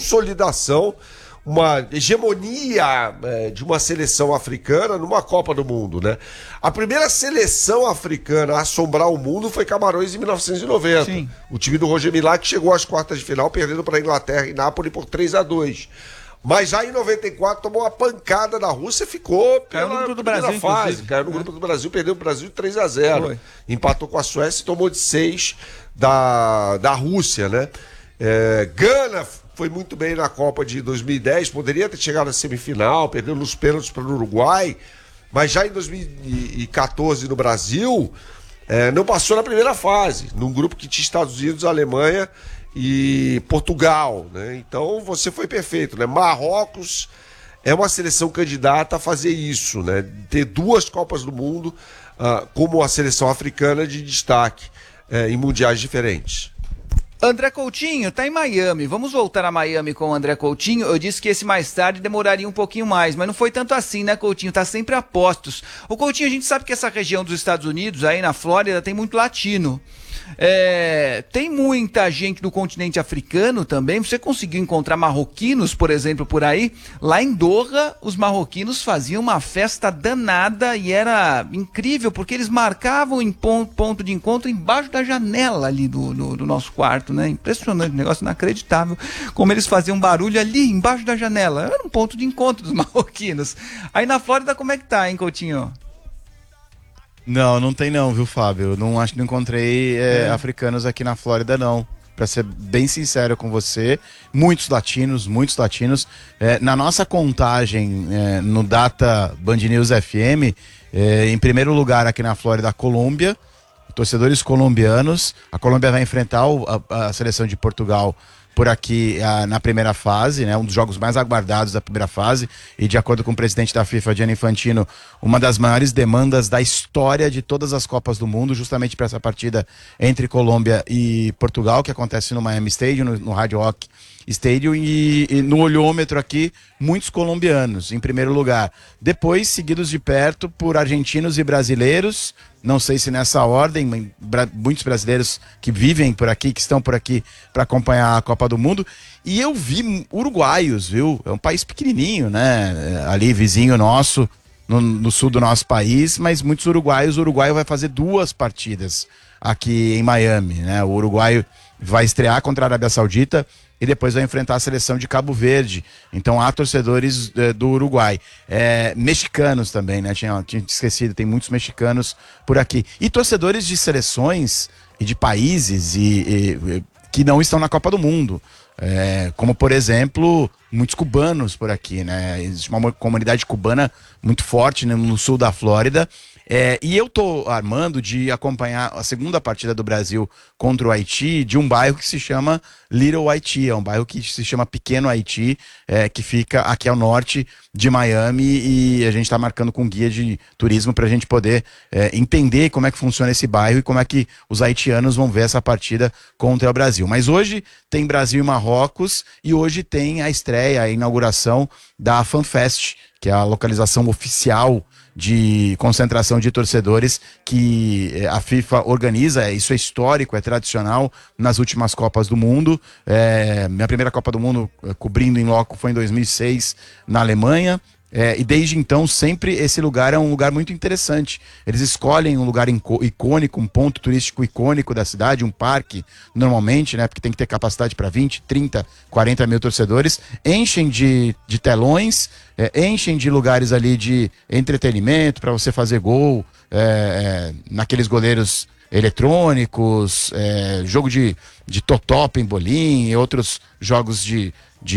consolidação, uma hegemonia de uma seleção africana numa Copa do Mundo, né? A primeira seleção africana a assombrar o mundo foi Camarões em 1990. Sim. O time do Roger Milá, que chegou às quartas de final perdendo para a Inglaterra e Nápoles por 3-2. Mas já em 94 tomou uma pancada da Rússia e ficou caiu no grupo do Brasil, fase. Caiu no grupo do Brasil, perdeu o Brasil de 3-0. Empatou com a Suécia e tomou de 6 da Rússia, né? Gana foi muito bem na Copa de 2010, poderia ter chegado à semifinal, perdeu nos pênaltis para o Uruguai, mas já em 2014 no Brasil, não passou na primeira fase, num grupo que tinha Estados Unidos, Alemanha e Portugal, né? Então você foi perfeito, né? Marrocos é uma seleção candidata a fazer isso, né? Ter 2 Copas do Mundo como a seleção africana de destaque em mundiais diferentes. André Coutinho tá em Miami, vamos voltar a Miami com o André Coutinho. Eu disse que esse mais tarde demoraria um pouquinho mais, mas não foi tanto assim, né, Coutinho? Tá sempre a postos. O Coutinho, a gente sabe que essa região dos Estados Unidos, aí na Flórida, tem muito latino. Tem muita gente do continente africano também. Você conseguiu encontrar marroquinos, por exemplo, por aí? Lá em Doha, os marroquinos faziam uma festa danada e era incrível, porque eles marcavam em ponto de encontro embaixo da janela ali do nosso quarto, né? Impressionante, um negócio inacreditável, como eles faziam barulho ali embaixo da janela. Era um ponto de encontro dos marroquinos. Aí na Flórida, como é que tá, hein, Coutinho? Não tem não, viu, Fábio? Eu acho que não encontrei africanos aqui na Flórida, não. Pra ser bem sincero com você, muitos latinos. Na nossa contagem, no Data Band News FM, em primeiro lugar aqui na Flórida, a Colômbia, torcedores colombianos. A Colômbia vai enfrentar a seleção de Portugal por aqui na primeira fase, né, um dos jogos mais aguardados da primeira fase, e de acordo com o presidente da FIFA, Gianni Infantino, uma das maiores demandas da história de todas as Copas do Mundo, justamente para essa partida entre Colômbia e Portugal, que acontece no Miami Stadium, no Hard Rock Stadium, e no olhômetro aqui, muitos colombianos, em primeiro lugar. Depois, seguidos de perto por argentinos e brasileiros, não sei se nessa ordem, muitos brasileiros que vivem por aqui, que estão por aqui para acompanhar a Copa do Mundo. E eu vi uruguaios, viu? É um país pequenininho, né? Ali, vizinho nosso, no sul do nosso país, mas muitos uruguaios. O Uruguai vai fazer 2 partidas aqui em Miami, né? O Uruguai vai estrear contra a Arábia Saudita e depois vai enfrentar a seleção de Cabo Verde. Então há torcedores do Uruguai. Mexicanos também, né? Tinha esquecido, tem muitos mexicanos por aqui. E torcedores de seleções e de países que não estão na Copa do Mundo. Como, por exemplo, muitos cubanos por aqui, né? Existe uma comunidade cubana muito forte, né, no sul da Flórida. E eu tô armando de acompanhar a segunda partida do Brasil contra o Haiti, de um bairro que se chama Little Haiti, é um bairro que se chama Pequeno Haiti, que fica aqui ao norte de Miami, e a gente está marcando com guia de turismo para a gente poder entender como é que funciona esse bairro e como é que os haitianos vão ver essa partida contra o Brasil. Mas hoje tem Brasil e Marrocos, e hoje tem a estreia, a inauguração da FanFest, que é a localização oficial de concentração de torcedores que a FIFA organiza. Isso é histórico, é tradicional nas últimas Copas do Mundo. Minha primeira Copa do Mundo cobrindo em loco foi em 2006 na Alemanha. E desde então sempre esse lugar é um lugar muito interessante. Eles escolhem um lugar icônico, um ponto turístico icônico da cidade, um parque normalmente, né, porque tem que ter capacidade para 20, 30, 40 mil torcedores, enchem de telões, enchem de lugares ali de entretenimento para você fazer gol, naqueles goleiros eletrônicos, jogo de totó, pembolim e outros jogos de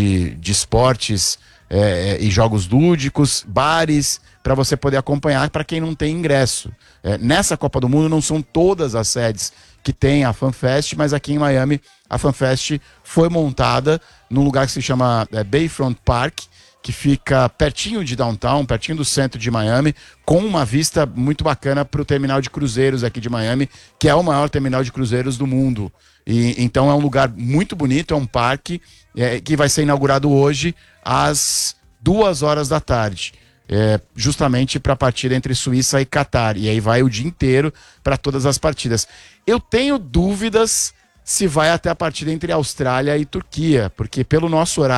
esportes e jogos lúdicos, bares, para você poder acompanhar para quem não tem ingresso. Nessa Copa do Mundo não são todas as sedes que tem a FanFest, mas aqui em Miami a FanFest foi montada num lugar que se chama Bayfront Park, que fica pertinho de downtown, pertinho do centro de Miami, com uma vista muito bacana para o terminal de cruzeiros aqui de Miami, que é o maior terminal de cruzeiros do mundo. E então é um lugar muito bonito, é um parque que vai ser inaugurado hoje às 2h da tarde. Justamente para a partida entre Suíça e Catar. E aí vai o dia inteiro para todas as partidas. Eu tenho dúvidas se vai até a partida entre Austrália e Turquia, porque pelo nosso horário